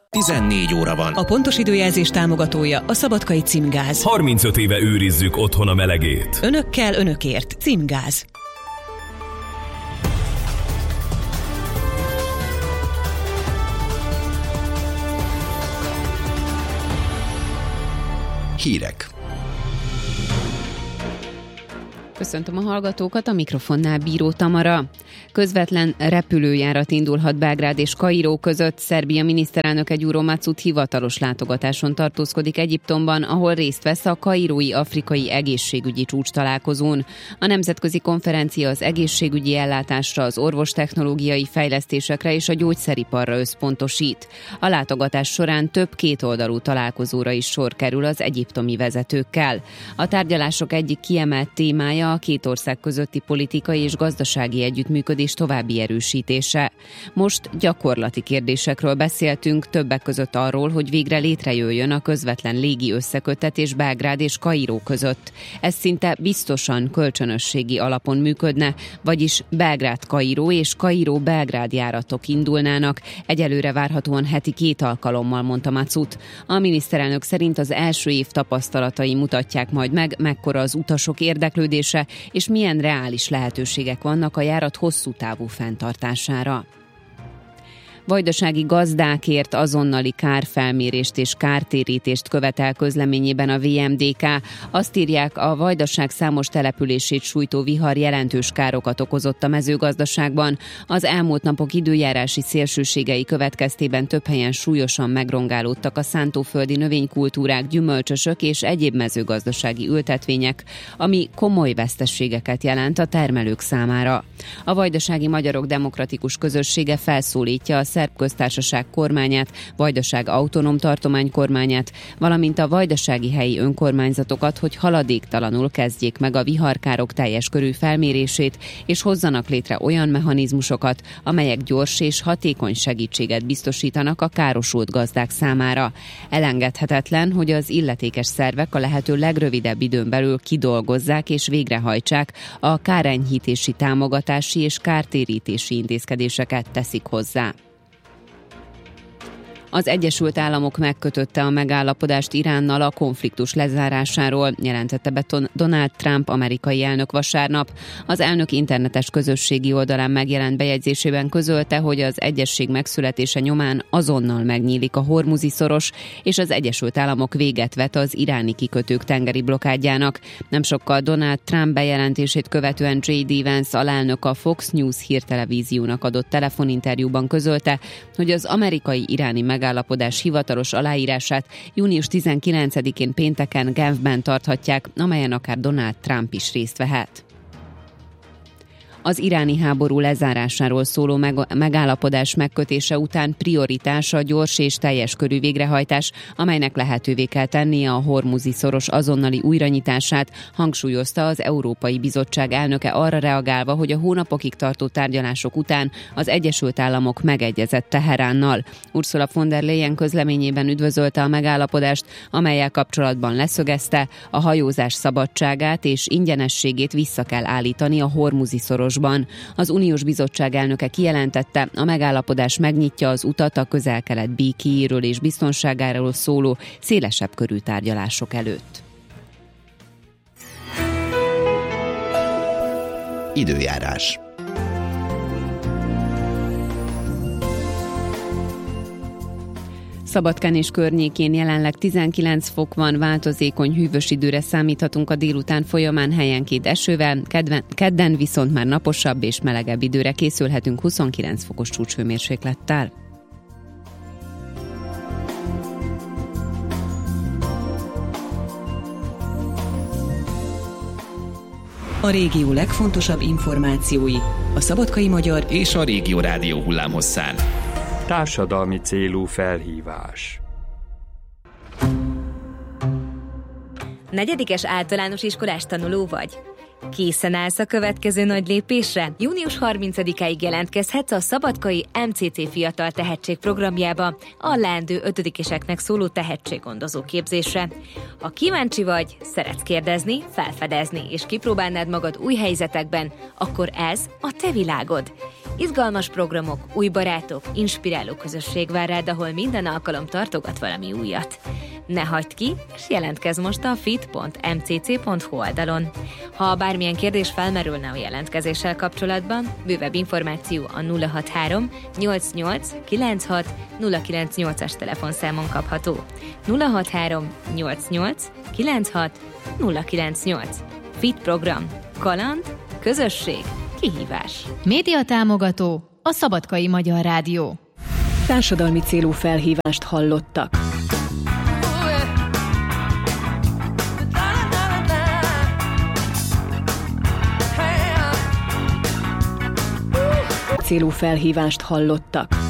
14 óra van. A pontos időjelzés támogatója a Szabadkai Címgáz. 35 éve őrizzük otthon a melegét. Önökkel, önökért. Címgáz. Hírek. Köszöntöm a hallgatókat, a mikrofonnál Bíró Tamara. Közvetlen repülőjárat indulhat Belgrád és Kairó között. Szerbia miniszterelnöke Gyuro Macut hivatalos látogatáson tartózkodik Egyiptomban, ahol részt vesz a kairói afrikai egészségügyi csúcstalálkozón. A nemzetközi konferencia az egészségügyi ellátásra, az orvostechnológiai fejlesztésekre és a gyógyszeriparra összpontosít. A látogatás során több kétoldalú találkozóra is sor kerül az egyiptomi vezetőkkel. A tárgyalások egyik kiemelt témája a két ország közötti politikai és gazdasági együttműködés további erősítése. Most gyakorlati kérdésekről beszéltünk, többek között arról, hogy végre létrejöjjön a közvetlen légi összeköttetés Belgrád és Kairó között. Ez szinte biztosan kölcsönösségi alapon működne, vagyis Belgrád-Kairó és Kairó-Belgrád járatok indulnának, egyelőre várhatóan heti 2 alkalommal, mondta Macut. A miniszterelnök szerint az első év tapasztalatai mutatják majd meg, mekkora az utasok érdeklődése, és milyen reális lehetőségek vannak a járat hosszú távú fenntartására. Vajdasági gazdákért azonnali kárfelmérést és kártérítést követel közleményében a VMDK. Azt írják, a Vajdaság számos települését sújtó vihar jelentős károkat okozott a mezőgazdaságban. Az elmúlt napok időjárási szélsőségei következtében több helyen súlyosan megrongálódtak a szántóföldi növénykultúrák, gyümölcsösök és egyéb mezőgazdasági ültetvények, ami komoly veszteségeket jelent a termelők számára. A Vajdasági Magyarok Demokratikus Közössége felszólítja a Szerb Köztársaság kormányát, Vajdaság autonóm tartomány kormányát, valamint a vajdasági helyi önkormányzatokat, hogy haladéktalanul kezdjék meg a viharkárok teljes körű felmérését, és hozzanak létre olyan mechanizmusokat, amelyek gyors és hatékony segítséget biztosítanak a károsult gazdák számára. Elengedhetetlen, hogy az illetékes szervek a lehető legrövidebb időn belül kidolgozzák és végrehajtsák a kárenyhítési, támogatási és kártérítési intézkedéseket, teszik hozzá. Az Egyesült Államok megkötötte a megállapodást Iránnal a konfliktus lezárásáról, jelentette be Donald Trump amerikai elnök vasárnap. Az elnök internetes közösségi oldalán megjelent bejegyzésében közölte, hogy az egyezség megszületése nyomán azonnal megnyílik a Hormuzi-szoros, és az Egyesült Államok véget vet az iráni kikötők tengeri blokádjának. Nem sokkal Donald Trump bejelentését követően J.D. Vance alelnök a Fox News hírtelevíziónak adott telefoninterjúban közölte, hogy az amerikai-iráni megállapodás hivatalos aláírását június 19-én pénteken Genfben tarthatják, amelyen akár Donald Trump is részt vehet. Az iráni háború lezárásáról szóló megállapodás megkötése után prioritás a gyors és teljes körű végrehajtás, amelynek lehetővé kell tennie a Hormuzi-szoros azonnali újranyitását, hangsúlyozta az Európai Bizottság elnöke arra reagálva, hogy a hónapokig tartó tárgyalások után az Egyesült Államok megegyezett Teheránnal. Ursula von der Leyen közleményében üdvözölte a megállapodást, amellyel kapcsolatban leszögezte, a hajózás szabadságát és ingyenességét vissza kell állítani a Hormuzi-szoros. Az Uniós Bizottság elnöke kijelentette, a megállapodás megnyitja az utat a Közel-Kelet békéjéről és biztonságáról szóló szélesebb körű tárgyalások előtt. Időjárás. Szabadkán és környékén jelenleg 19 fok van, változékony hűvös időre számíthatunk a délután folyamán helyenként esővel, kedden viszont már naposabb és melegebb időre készülhetünk 29 fokos csúcshőmérséklettel. A régió legfontosabb információi a Szabadkai Magyar és a Régió Rádió hullámhosszán. Társadalmi célú felhívás. Negyedikes általános iskolás tanuló vagy? Készen állsz a következő nagy lépésre? Június 30-áig jelentkezhetsz a Szabadkai MCC Fiatal Tehetség programjába a leendő 5-eseknek szóló tehetséggondozó képzésre. Ha kíváncsi vagy, szeretsz kérdezni, felfedezni és kipróbálnád magad új helyzetekben, akkor ez a te világod. Izgalmas programok, új barátok, inspiráló közösség vár rád, ahol minden alkalom tartogat valami újat. Ne hagyd ki, és jelentkezz most a fit.mcc.hu oldalon. Ha bármilyen kérdés felmerülne a jelentkezéssel kapcsolatban, bővebb információ a 063 88 96 098-as telefonszámon kapható. 063 88 96 098. Fit program. Kaland, közösség, kihívás. Média támogató a Szabadkai Magyar Rádió. Társadalmi célú felhívást hallottak. Célú felhívást hallottak.